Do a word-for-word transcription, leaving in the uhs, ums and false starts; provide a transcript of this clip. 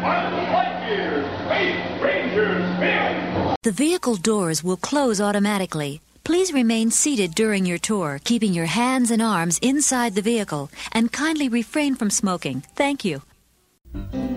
Buzz Lightyear, Space Ranger spin! The vehicle doors will close automatically. Please remain seated during your tour, keeping your hands and arms inside the vehicle, and kindly refrain from smoking. Thank you.